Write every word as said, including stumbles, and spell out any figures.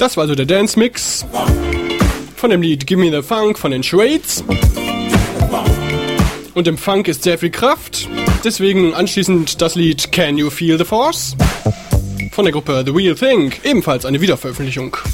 Das war also der Dance-Mix von dem Lied Give Me the Funk von den Shades. Und im Funk ist sehr viel Kraft, deswegen anschließend das Lied Can You Feel the Force von der Gruppe The Real Thing, ebenfalls eine Wiederveröffentlichung.